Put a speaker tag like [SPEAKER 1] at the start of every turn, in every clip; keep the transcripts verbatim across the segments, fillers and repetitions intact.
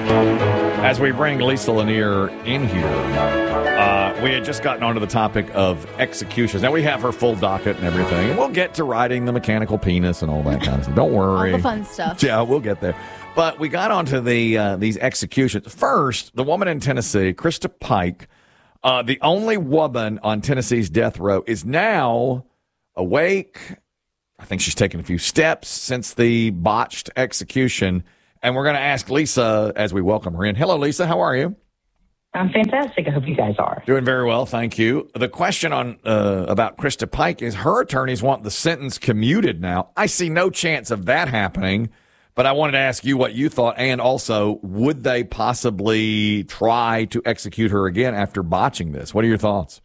[SPEAKER 1] As we bring Lisa Lanier in here, uh, we had just gotten onto the topic of executions. Now we have her full docket and everything, and we'll get to riding the mechanical penis and all that kind of stuff. Don't worry.
[SPEAKER 2] All the fun stuff.
[SPEAKER 1] Yeah, we'll get there. But we got onto the uh, these executions. First, the woman in Tennessee, Krista Pike, uh, the only woman on Tennessee's death row, is now awake. I think she's taken a few steps since the botched execution. And we're going to ask Lisa as we welcome her in. Hello, Lisa. How are you?
[SPEAKER 3] I'm fantastic. I hope you guys are.
[SPEAKER 1] Doing very well, thank you. The question on uh, about Krista Pike is her attorneys want the sentence commuted now. I see no chance of that happening, but I wanted to ask you what you thought, and also, would they possibly try to execute her again after botching this? What are your thoughts?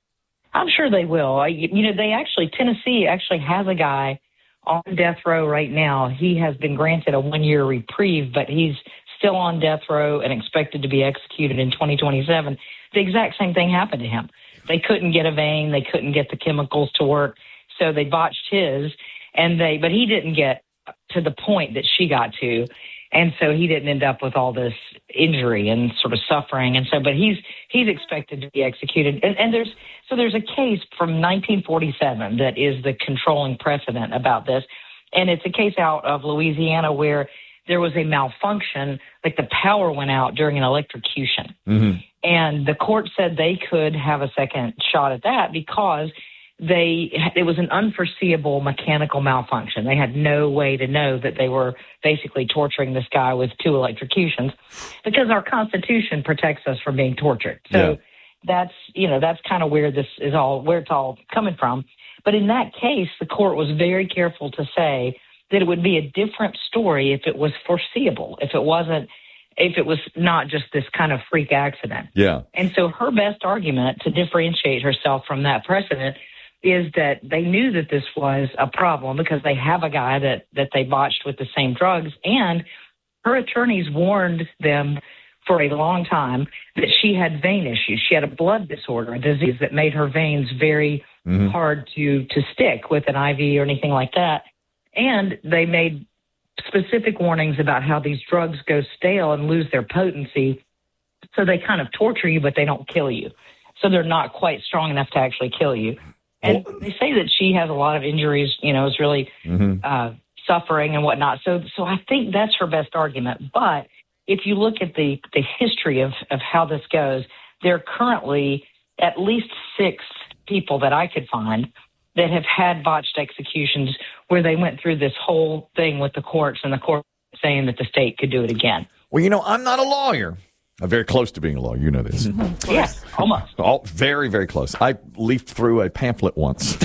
[SPEAKER 3] I'm sure they will. I, you know, they actually, Tennessee actually has a guy on death row right now. He has been granted a one-year reprieve, but he's still on death row and expected to be executed in twenty twenty-seven. The exact same thing happened to him. They couldn't get a vein. They couldn't get the chemicals to work, so they botched his. And they, but he didn't get to the point that she got to, and so he didn't end up with all this injury and sort of suffering. And so, but he's he's expected to be executed. And, and there's so there's a case from nineteen forty-seven that is the controlling precedent about this, and it's a case out of Louisiana where there was a malfunction, like the power went out during an electrocution. Mm-hmm. And the court said they could have a second shot at that because they it was an unforeseeable mechanical malfunction. They had no way to know that they were basically torturing this guy with two electrocutions, because our Constitution protects us from being tortured. So yeah. that's, you know, that's kind of where this is all, where it's all coming from. But in that case, the court was very careful to say that it would be a different story if it was foreseeable, if it wasn't, if it was not just this kind of freak accident.
[SPEAKER 1] Yeah.
[SPEAKER 3] And so her best argument to differentiate herself from that precedent is that they knew that this was a problem because they have a guy that, that they botched with the same drugs, and her attorneys warned them for a long time that she had vein issues. She had a blood disorder, a disease that made her veins very mm-hmm. hard to, to stick with an I V or anything like that. And they made specific warnings about how these drugs go stale and lose their potency. So they kind of torture you, but they don't kill you. So they're not quite strong enough to actually kill you. And they say that she has a lot of injuries, you know, is really mm-hmm. uh, suffering and whatnot. So so I think that's her best argument. But if you look at the, the history of, of how this goes, there are currently at least six people that I could find that have had botched executions where they went through this whole thing with the courts and the court saying that the state could do it again.
[SPEAKER 1] Well, you know, I'm not a lawyer. I'm very close to being a lawyer. You know this.
[SPEAKER 3] Yes, almost.
[SPEAKER 1] All, very, very close. I leafed through a pamphlet once.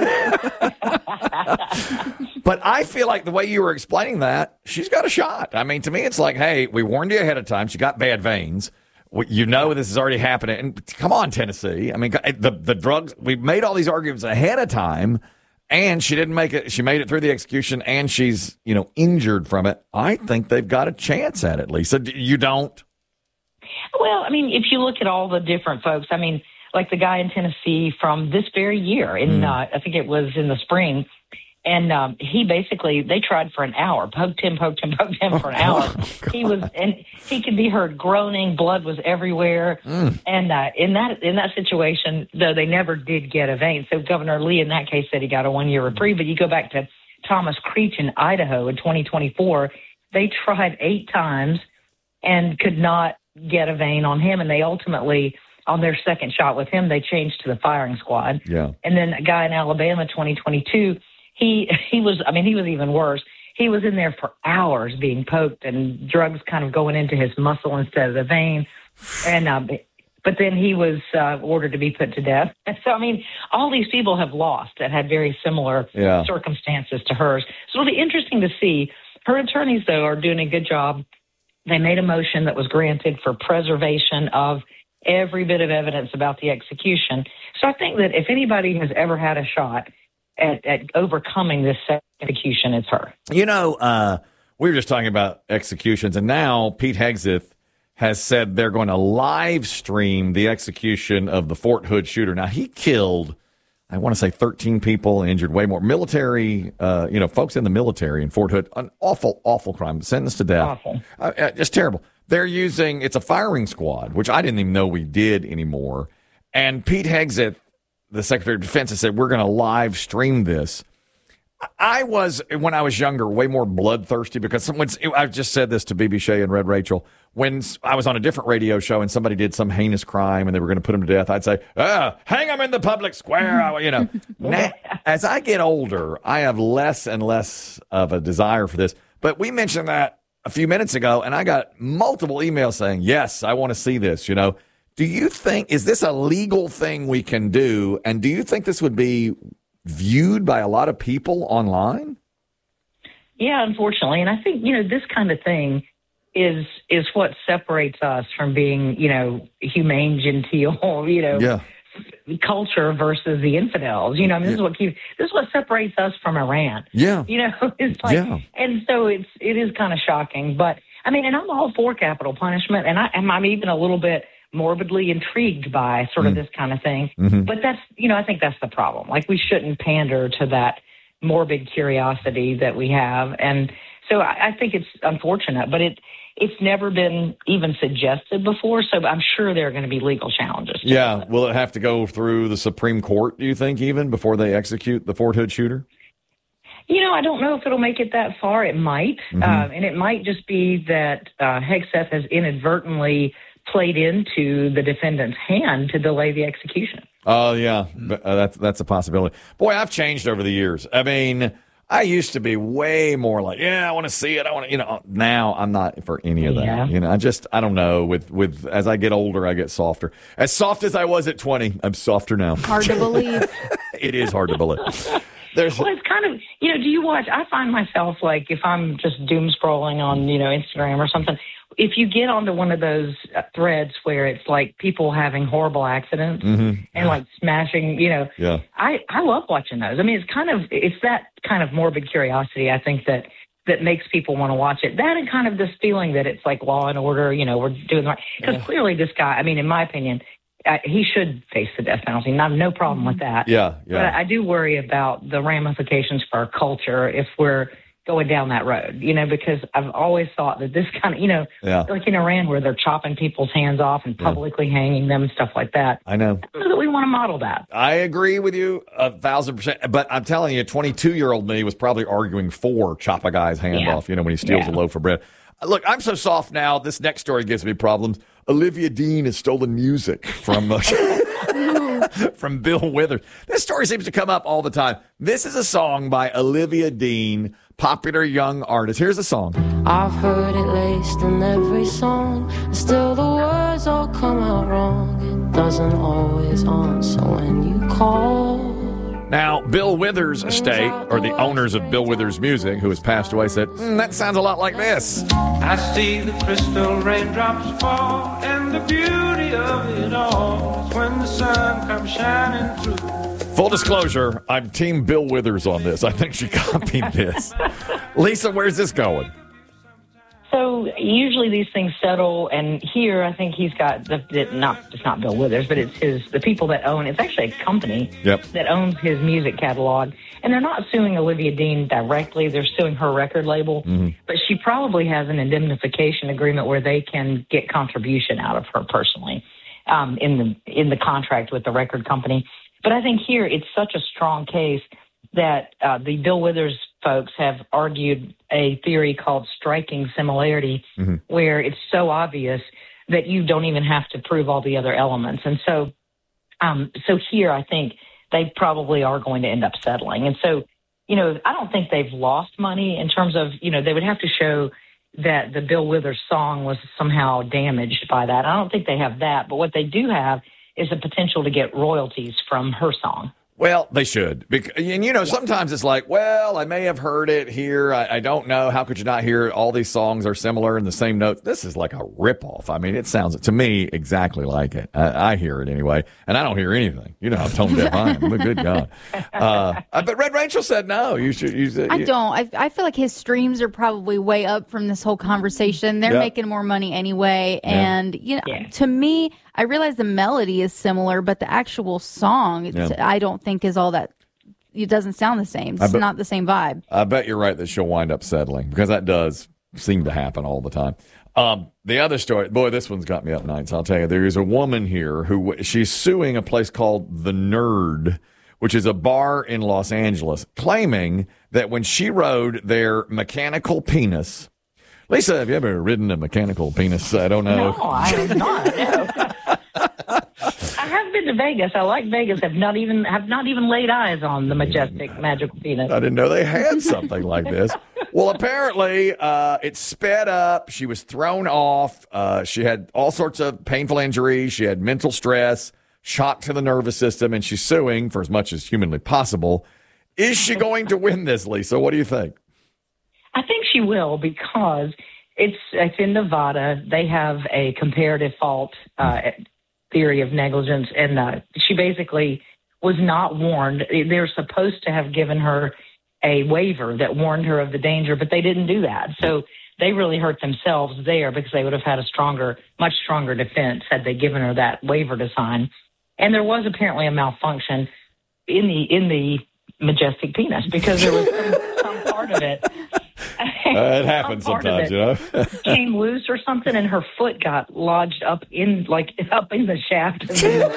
[SPEAKER 1] But I feel like the way you were explaining that, she's got a shot. I mean, to me, it's like, hey, we warned you ahead of time. She got bad veins. You know this is already happening. And come on, Tennessee. I mean, the the drugs, we made all these arguments ahead of time, and she didn't make it. She made it through the execution, and she's, you know, injured from it. I think they've got a chance at it, Lisa. You don't?
[SPEAKER 3] Well, I mean, if you look at all the different folks, I mean, like the guy in Tennessee from this very year, in mm. uh, I think it was in the spring, and um, he basically, they tried for an hour, poked him, poked him, poked him for an hour. Oh, he was, and he could be heard groaning, blood was everywhere. Mm. And uh, in that in that situation, though, they never did get a vein. So Governor Lee in that case said he got a one-year reprieve. But you go back to Thomas Creech in Idaho in twenty twenty-four, they tried eight times and could not get a vein on him, and they ultimately, on their second shot with him, they changed to the firing squad.
[SPEAKER 1] Yeah.
[SPEAKER 3] And then a guy in Alabama, twenty twenty-two, he he was, I mean, he was even worse. He was in there for hours being poked and drugs kind of going into his muscle instead of the vein. And um, but then he was uh, ordered to be put to death. And so, I mean, all these people have lost that had very similar
[SPEAKER 1] yeah.
[SPEAKER 3] circumstances to hers. So it'll be interesting to see. Her attorneys, though, are doing a good job. They made a motion that was granted for preservation of every bit of evidence about the execution. So I think that if anybody has ever had a shot at, at overcoming this execution, it's her.
[SPEAKER 1] You know, uh, we were just talking about executions, and now Pete Hegseth has said they're going to live stream the execution of the Fort Hood shooter. Now, he killed, I want to say thirteen people, injured way more. Military, uh, you know, folks in the military in Fort Hood, an awful, awful crime, sentenced to death.
[SPEAKER 3] Awful.
[SPEAKER 1] Uh, uh, just terrible. they're using, it's a firing squad, which I didn't even know we did anymore. And Pete Hegseth, the Secretary of Defense, has said, we're going to live stream this. I was, when I was younger, way more bloodthirsty because someone's, I've just said this to B B Shea and Red Rachel. When I was on a different radio show and somebody did some heinous crime and they were going to put him to death, I'd say, ah, hang him in the public square. You know, now, as I get older, I have less and less of a desire for this. But we mentioned that a few minutes ago, and I got multiple emails saying, yes, I want to see this. You know, do you think, is this a legal thing we can do? And do you think this would be viewed by a lot of people online?
[SPEAKER 3] Yeah, unfortunately. And I think, you know, this kind of thing is is what separates us from being, you know, humane, genteel, you know,
[SPEAKER 1] yeah.
[SPEAKER 3] culture versus the infidels. You know, I mean, this
[SPEAKER 1] yeah.
[SPEAKER 3] is what keeps, this is what separates us from Iran.
[SPEAKER 1] Yeah.
[SPEAKER 3] You know, it's like,
[SPEAKER 1] yeah.
[SPEAKER 3] and so it's, it is kind of shocking. But I mean, and I'm all for capital punishment, and I, and I'm even a little bit morbidly intrigued by sort of mm. this kind of thing. Mm-hmm. But that's, you know, I think that's the problem. Like, we shouldn't pander to that morbid curiosity that we have. And so I, I think it's unfortunate, but it, it's never been even suggested before. So I'm sure there are going to be legal challenges.
[SPEAKER 1] Yeah. Will it have to go through the Supreme Court, do you think, even before they execute the Fort Hood shooter?
[SPEAKER 3] You know, I don't know if it'll make it that far. It might. Mm-hmm. Um, and it might just be that uh, Hegseth has inadvertently played into the defendant's hand to delay the execution.
[SPEAKER 1] Oh, uh, yeah, uh, that's that's a possibility. Boy, I've changed over the years. I mean, I used to be way more like, yeah, I want to see it. I want to, you know. Now I'm not for any of that.
[SPEAKER 3] Yeah.
[SPEAKER 1] You know, I just, I don't know. With with as I get older, I get softer. As soft as I was at twenty, I'm softer now.
[SPEAKER 2] Hard to believe.
[SPEAKER 1] It is hard to believe. There's,
[SPEAKER 3] well, it's kind of, you know, do you watch? I find myself like, if I'm just doom scrolling on, you know, Instagram or something, if you get onto one of those threads where it's like people having horrible accidents mm-hmm. and like smashing, you know,
[SPEAKER 1] yeah.
[SPEAKER 3] I, I love watching those. I mean, it's kind of, it's that kind of morbid curiosity, I think, that, that makes people want to watch it. That and kind of this feeling that it's like Law and Order, you know, we're doing the right. Because yeah. clearly this guy, I mean, in my opinion, Uh, he should face the death penalty. Not no problem with that.
[SPEAKER 1] Yeah, yeah.
[SPEAKER 3] But I do worry about the ramifications for our culture if we're going down that road, you know, because I've always thought that this kind of, you know,
[SPEAKER 1] yeah.
[SPEAKER 3] like in Iran where they're chopping people's hands off and publicly yeah. hanging them and stuff like that.
[SPEAKER 1] I know.
[SPEAKER 3] I know that we want to model that.
[SPEAKER 1] I agree with you a thousand percent. But I'm telling you, twenty-two-year-old me was probably arguing for chop a guy's hand
[SPEAKER 3] yeah.
[SPEAKER 1] off, you know, when he steals
[SPEAKER 3] yeah.
[SPEAKER 1] a loaf of bread. Look, I'm so soft now. This next story gives me problems. Olivia Dean has stolen music from uh, from Bill Withers. This story seems to come up all the time. This is a song by Olivia Dean, popular young artist. Here's the song.
[SPEAKER 4] I've heard it laced in every song, and still the words all come out wrong. It doesn't always answer when you call.
[SPEAKER 1] Now, Bill Withers' estate, or the owners of Bill Withers Music, who has passed away, said, mm, that sounds a lot like this.
[SPEAKER 5] I see the crystal raindrops fall, and the beauty of it all is when the sun comes shining through.
[SPEAKER 1] Full disclosure, I'm Team Bill Withers on this. I think she copied this. Lisa, where's this going?
[SPEAKER 3] So usually these things settle, and here I think he's got the, the not it's not Bill Withers, but it's his the people that own. It's actually a company
[SPEAKER 1] yep.
[SPEAKER 3] that owns his music catalog, and they're not suing Olivia Dean directly. They're suing her record label, mm-hmm. but she probably has an indemnification agreement where they can get contribution out of her personally um, in the in the contract with the record company. But I think here it's such a strong case that uh, the Bill Withers folks have argued a theory called striking similarity, mm-hmm. where it's so obvious that you don't even have to prove all the other elements. And so, um, so here I think they probably are going to end up settling. And so, you know, I don't think they've lost money in terms of, you know, they would have to show that the Bill Withers song was somehow damaged by that. I don't think they have that, but what they do have is the potential to get royalties from her song.
[SPEAKER 1] Well, they should. And, you know, sometimes it's like, well, I may have heard it here. I, I don't know. How could you not hear it? All these songs are similar in the same notes. This is like a ripoff. I mean, it sounds, to me, exactly like it. I, I hear it anyway, and I don't hear anything. You know how tone deaf I am. But good God. Uh, but Red Rachel said no. You should use it.
[SPEAKER 2] I don't. I, I feel like his streams are probably way up from this whole conversation. They're
[SPEAKER 1] yep.
[SPEAKER 2] making more money anyway.
[SPEAKER 1] Yeah.
[SPEAKER 2] And, you know, yeah. to me, I realize the melody is similar, but the actual song, yeah. I don't think is all that. It doesn't sound the same. It's bet, not the same vibe.
[SPEAKER 1] I bet you're right that she'll wind up settling, because that does seem to happen all the time. Um, the other story, boy, this one's got me up nights. I'll tell you, there is a woman here who she's suing a place called The Nerd, which is a bar in Los Angeles, claiming that when she rode their mechanical penis. Lisa, have you ever ridden a mechanical penis? I don't know.
[SPEAKER 3] No, I have not. No. I have been to Vegas. I like Vegas. Have not even have not even laid eyes on the majestic magical penis.
[SPEAKER 1] I didn't know they had something like this. Well, apparently, uh, it sped up. She was thrown off. Uh, she had all sorts of painful injuries. She had mental stress, shock to the nervous system, and she's suing for as much as humanly possible. Is she going to win this, Lisa? What do you think?
[SPEAKER 3] I think she will because it's it's in Nevada. They have a comparative fault uh, theory of negligence, and uh, she basically was not warned. They're supposed to have given her a waiver that warned her of the danger, but they didn't do that. So they really hurt themselves there because they would have had a stronger, much stronger defense had they given her that waiver to sign. And there was apparently a malfunction in the in the majestic penis because there was some, some part of it.
[SPEAKER 1] Uh, it happens sometimes, you know.
[SPEAKER 3] Came loose or something, and her foot got lodged up in, like, up in the shaft.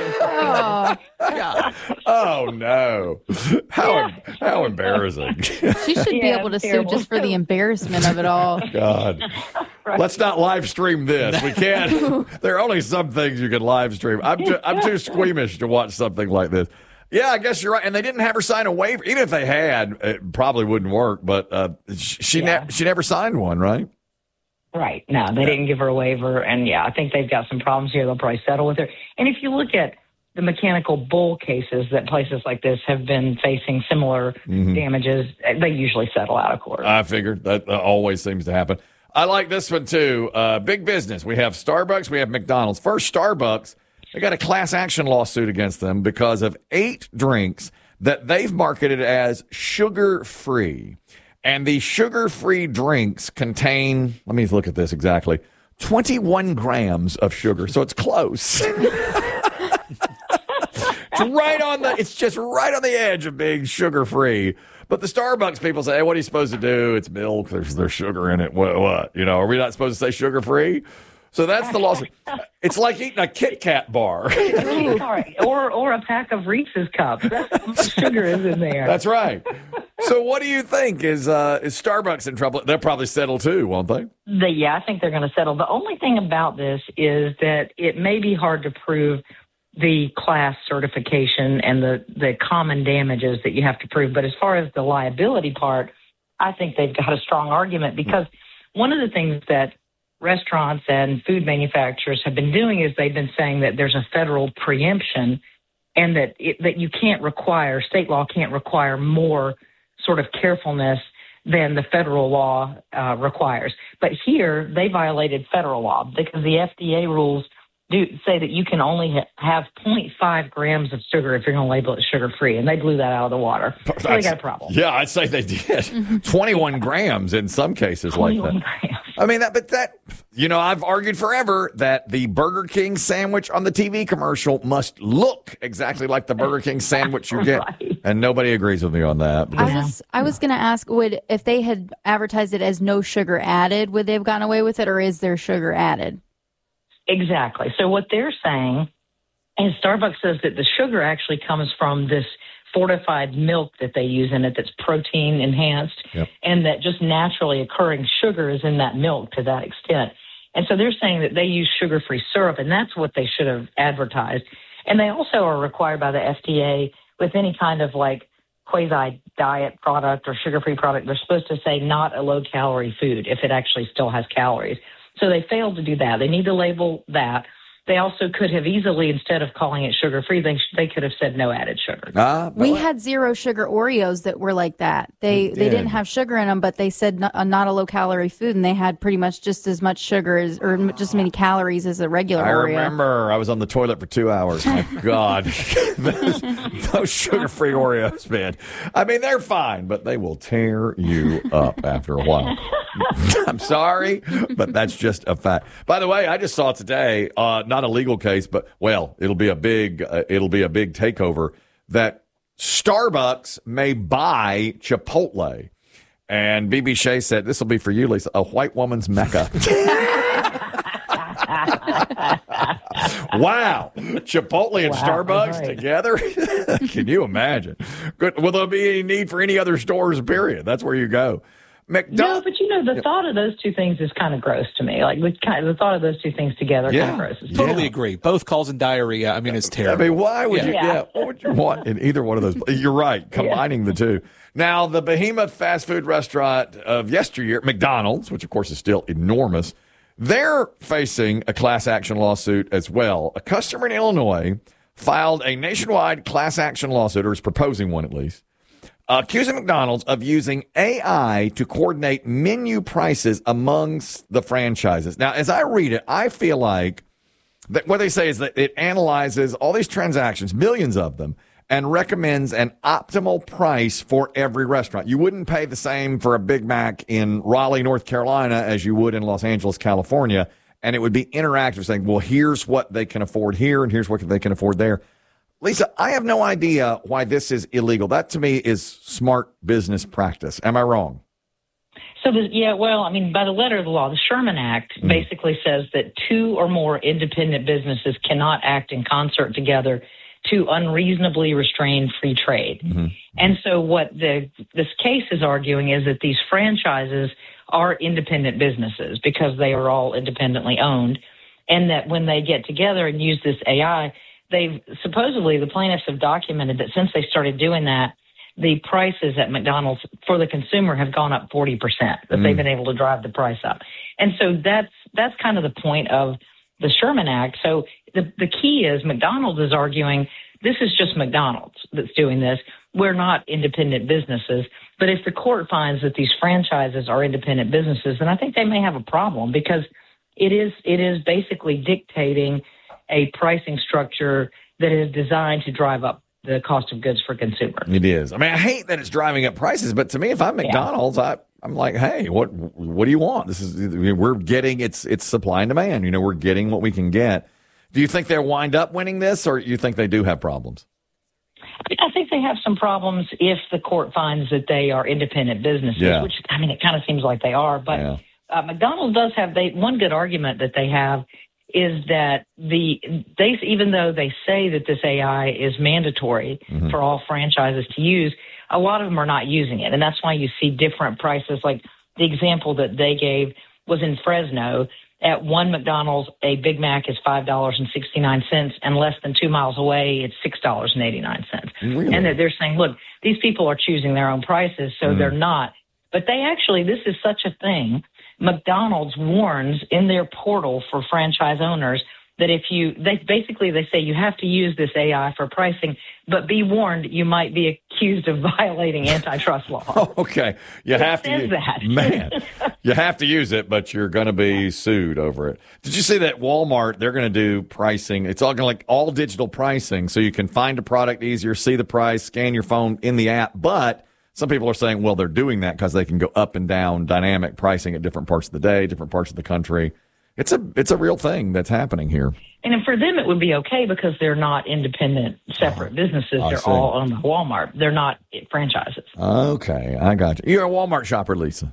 [SPEAKER 2] Oh,
[SPEAKER 1] yeah. Oh no! How
[SPEAKER 3] Yeah.
[SPEAKER 1] how embarrassing!
[SPEAKER 2] she should be
[SPEAKER 3] Yeah,
[SPEAKER 2] able to sue
[SPEAKER 3] terrible.
[SPEAKER 2] just for the embarrassment of it all.
[SPEAKER 1] God,
[SPEAKER 3] Right.
[SPEAKER 1] let's not live stream this. We can't. There are only some things you can live stream. I'm too, I'm too squeamish to watch something like this. Yeah, I guess you're right. And they didn't have her sign a waiver. Even if they had, it probably wouldn't work. But uh, she
[SPEAKER 3] Yeah.
[SPEAKER 1] ne- she never signed one, right?
[SPEAKER 3] Right. No, they didn't give her a waiver. And, yeah, I think they've got some problems here. They'll probably settle with her. And if you look at the mechanical bull cases that places like this have been facing similar
[SPEAKER 1] Mm-hmm.
[SPEAKER 3] damages, they usually settle out of court.
[SPEAKER 1] I figured that uh, always seems to happen. I like this one, too. Uh, big business. We have Starbucks. We have McDonald's. First, Starbucks. They got a class action lawsuit against them because of eight drinks that they've marketed as sugar-free. And the sugar-free drinks contain, let me look at this exactly, twenty-one grams of sugar. So it's close. It's right on the, it's just right on the edge of being sugar-free. But the Starbucks people say, hey, what are you supposed to do? It's milk. There's, there's sugar in it. What, what? You know, are we not supposed to say sugar-free? So that's the lawsuit. It's like eating a Kit Kat bar.
[SPEAKER 3] All right. Or or a pack of Reese's cups. That's how much sugar is in there.
[SPEAKER 1] That's right. So what do you think? Is uh, is Starbucks in trouble? They'll probably settle too, won't they?
[SPEAKER 3] The, yeah, I think they're going to settle. The only thing about this is that it may be hard to prove the class certification and the, the common damages that you have to prove. But as far as the liability part, I think they've got a strong argument because one of the things that restaurants and food manufacturers have been doing is they've been saying that there's a federal preemption and that it, that you can't require, state law can't require more sort of carefulness than the federal law uh, requires. But here, they violated federal law because the F D A rules do say that you can only ha- have zero point five grams of sugar if you're going to label it sugar-free, and they blew that out of the water. So they got a problem.
[SPEAKER 1] Yeah, I'd say they did. twenty-one grams in some cases like that.
[SPEAKER 3] twenty-one grams.
[SPEAKER 1] I mean, that, but that, you know, I've argued forever that the Burger King sandwich on the T V commercial must look exactly like the Burger King sandwich you get.
[SPEAKER 3] Right.
[SPEAKER 1] And nobody agrees with me on that.
[SPEAKER 2] I was I was going to ask, would if they had advertised it as no sugar added, would they have gotten away with it, or is there sugar added?
[SPEAKER 3] Exactly. So what they're saying, and Starbucks says that the sugar actually comes from this fortified milk that they use in it that's protein enhanced,
[SPEAKER 1] Yep.
[SPEAKER 3] and that just naturally occurring sugar is in that milk to that extent. And so they're saying that they use sugar-free syrup, and that's what they should have advertised. And they also are required by the F D A with any kind of like quasi-diet product or sugar-free product, they're supposed to say not a low-calorie food if it actually still has calories. So they failed to do that. They need to label that. They also could have easily, instead of calling it sugar-free, they they could have said no added sugar.
[SPEAKER 1] Ah,
[SPEAKER 2] We
[SPEAKER 1] but-
[SPEAKER 2] had zero sugar Oreos that were like that. They
[SPEAKER 1] You
[SPEAKER 2] they
[SPEAKER 1] did.
[SPEAKER 2] didn't have sugar in them, but they said not, uh, not a low calorie food, and they had pretty much just as much sugar as or m- just as many calories as a regular
[SPEAKER 1] I
[SPEAKER 2] Oreo.
[SPEAKER 1] remember I was on the toilet for two hours. My God. those those sugar-free Oreos, man. I mean, they're fine, but they will tear you up after a while. I'm sorry, but that's just a fact. By the way, I just saw today, uh, not a legal case, but, well, it'll be a big, uh, it'll be a big takeover, that Starbucks may buy Chipotle. And B B Shea said, this will be for you, Lisa, a white woman's mecca. Wow. Chipotle and
[SPEAKER 3] Wow,
[SPEAKER 1] Starbucks
[SPEAKER 3] right.
[SPEAKER 1] together? Can you imagine? Good. Will there be any need for any other stores, period? That's where you go.
[SPEAKER 3] No,
[SPEAKER 1] McDonald's.
[SPEAKER 3] but you know, the thought of those two things is kind of gross to me. Like, with kind of, the thought of those two things together
[SPEAKER 1] Yeah.
[SPEAKER 3] kind of gross.
[SPEAKER 6] Totally
[SPEAKER 1] Yeah.
[SPEAKER 6] agree. Both causing diarrhea. I mean, it's
[SPEAKER 1] I
[SPEAKER 6] terrible.
[SPEAKER 1] mean, why would you?
[SPEAKER 3] Yeah.
[SPEAKER 1] Yeah. What would you want in either one of those? You're right. Combining the two. Now, the behemoth fast food restaurant of yesteryear, McDonald's, which of course is still enormous, they're facing a class action lawsuit as well. A customer in Illinois filed a nationwide class action lawsuit, or is proposing one at least, accusing McDonald's of using A I to coordinate menu prices amongst the franchises. Now, as I read it, I feel like that what they say is that it analyzes all these transactions, millions of them, and recommends an optimal price for every restaurant. You wouldn't pay the same for a Big Mac in Raleigh, North Carolina, as you would in Los Angeles, California. And it would be interactive, saying, well, here's what they can afford here, and here's what they can afford there. Lisa, I have no idea why this is illegal. That, to me, is smart business practice. Am I wrong?
[SPEAKER 3] So, the, yeah, well, I mean, by the letter of the law, the Sherman Act
[SPEAKER 1] Mm.
[SPEAKER 3] basically says that two or more independent businesses cannot act in concert together to unreasonably restrain free trade.
[SPEAKER 1] Mm-hmm.
[SPEAKER 3] And so what the this case is arguing is that these franchises are independent businesses because they are all independently owned, and that when they get together and use this A I, they've supposedly, the plaintiffs have documented that since they started doing that, the prices at McDonald's for the consumer have gone up forty percent, that
[SPEAKER 1] Mm.
[SPEAKER 3] they've been able to drive the price up. And so that's that's kind of the point of the Sherman Act. So the, the key is McDonald's is arguing this is just McDonald's that's doing this. We're not independent businesses. But if the court finds that these franchises are independent businesses, then I think they may have a problem, because it is it is basically dictating a pricing structure that is designed to drive up the cost of goods for consumers.
[SPEAKER 1] It is. I mean, I hate that it's driving up prices, but to me, if I'm McDonald's, I, I'm like, hey, what what do you want? This is we're getting it's it's supply and demand. You know, we're getting what we can get. Do you think they'll wind up winning this, or you think they do have problems?
[SPEAKER 3] I think they have some problems if the court finds that they are independent businesses,
[SPEAKER 1] Yeah.
[SPEAKER 3] which, I mean, it kind of seems like they are. But
[SPEAKER 1] Yeah.
[SPEAKER 3] uh, McDonald's does have they one good argument that they have is that the they even though they say that this A I is mandatory
[SPEAKER 1] Mm-hmm.
[SPEAKER 3] for all franchises to use, a lot of them are not using it, and that's why you see different prices. Like the example that they gave was in Fresno. At one McDonald's, a Big Mac is five dollars and sixty-nine cents, and less than two miles away, it's six dollars and eighty-nine cents.
[SPEAKER 1] Really?
[SPEAKER 3] And they're, they're saying, look, these people are choosing their own prices, so
[SPEAKER 1] Mm.
[SPEAKER 3] they're not. But they actually, this is such a thing. McDonald's warns in their portal for franchise owners that if you, they basically they say you have to use this A I for pricing, but be warned, you might be accused of violating antitrust law.
[SPEAKER 1] Oh, okay. You have to
[SPEAKER 3] says
[SPEAKER 1] use,
[SPEAKER 3] that.
[SPEAKER 1] man. You have to use it, but you're going to be sued over it. Did you see that Walmart? They're going to do pricing. It's all going to like all digital pricing, so you can find a product easier, see the price, scan your phone in the app. But some people are saying, well, they're doing that because they can go up and down dynamic pricing at different parts of the day, different parts of the country. It's a it's a real thing that's happening here.
[SPEAKER 3] And for them, it would be okay because they're not independent, separate businesses.
[SPEAKER 1] I
[SPEAKER 3] They're
[SPEAKER 1] see.
[SPEAKER 3] all owned by Walmart. They're not franchises.
[SPEAKER 1] Okay, I got you. You're a Walmart shopper, Lisa.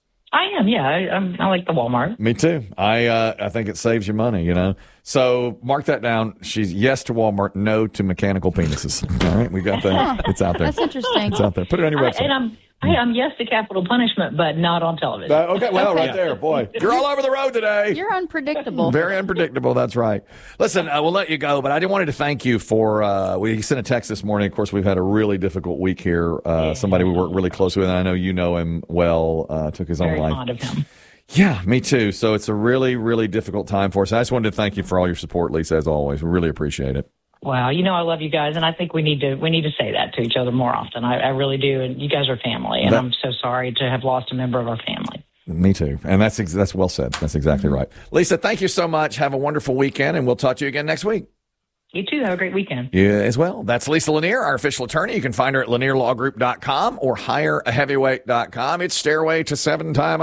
[SPEAKER 3] I am, yeah. I, I'm, I like the Walmart.
[SPEAKER 1] Me too. I uh, I think it saves you money, you know. So mark that down. She's yes to Walmart, no to mechanical penises. All right, we got that. It's out there.
[SPEAKER 2] That's interesting.
[SPEAKER 1] It's out there. Put it on your
[SPEAKER 3] I,
[SPEAKER 1] website.
[SPEAKER 3] and I'm, I, I'm yes to capital punishment, but not on television.
[SPEAKER 1] Uh, okay, well, right there, boy. You're all over the road today.
[SPEAKER 2] You're unpredictable.
[SPEAKER 1] Very unpredictable. That's right. Listen, uh, we'll let you go, but I did wanted to thank you for. Uh, we sent a text this morning. Of course, we've had a really difficult week here. Uh, somebody we work really closely with, and I know you know him well. Uh, took his
[SPEAKER 3] Very
[SPEAKER 1] own life.
[SPEAKER 3] fond of him.
[SPEAKER 1] Yeah, me too. So it's a really, really difficult time for us. I just wanted to thank you for all your support, Lisa, as always. We really appreciate it.
[SPEAKER 3] Wow, you know I love you guys, and I think we need to we need to say that to each other more often. I, I really do, and you guys are family, and
[SPEAKER 1] That-
[SPEAKER 3] I'm so sorry to have lost a member of our family.
[SPEAKER 1] Me too. And that's ex- that's well said. That's exactly right. Lisa, thank you so much. Have a wonderful weekend, and we'll talk to you again next week.
[SPEAKER 3] You too. Have a great weekend.
[SPEAKER 1] Yeah, as well. That's Lisa Lanier, our official attorney. You can find her at lanier law group dot com or hire a heavyweight dot com. It's Stairway to Seven Time